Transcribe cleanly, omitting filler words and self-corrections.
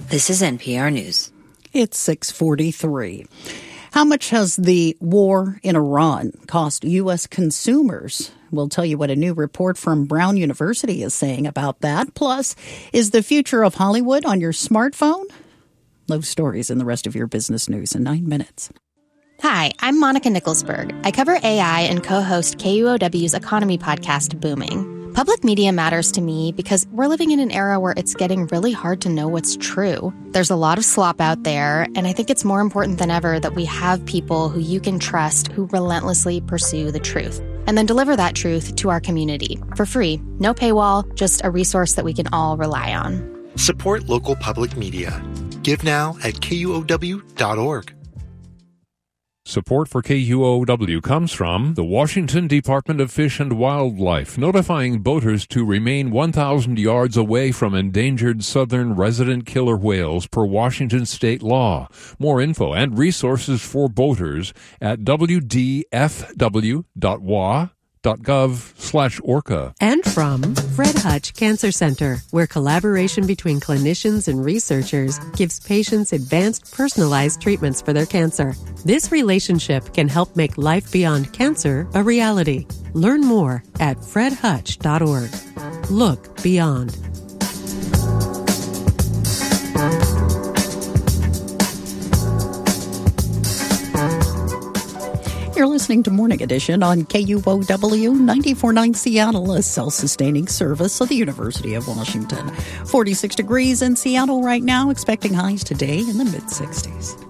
This is NPR News. It's 6:43. How much has the war in Iran cost U.S. consumers? We'll tell you what a new report from Brown University is saying about that. Plus, is the future of Hollywood on your smartphone? Those stories and the rest of your business news in 9 minutes. Hi, I'm Monica Nicholsberg. I cover AI and co-host KUOW's economy podcast, Booming. Public media matters to me because we're living in an era where it's getting really hard to know what's true. There's a lot of slop out there, and I think it's more important than ever that we have people who you can trust who relentlessly pursue the truth and then deliver that truth to our community for free. No paywall, just a resource that we can all rely on. Support local public media. Give now at KUOW.org. Support for KUOW comes from the Washington Department of Fish and Wildlife, notifying boaters to remain 1,000 yards away from endangered southern resident killer whales per Washington state law. More info and resources for boaters at wdfw.wa.gov/orca. And from Fred Hutch Cancer Center, where collaboration between clinicians and researchers gives patients advanced personalized treatments for their cancer. This relationship can help make life beyond cancer a reality. Learn more at fredhutch.org. Look beyond. You're listening to Morning Edition on KUOW 94.9 Seattle, a self-sustaining service of the University of Washington. 46 degrees in Seattle right now, expecting highs today in the mid-60s.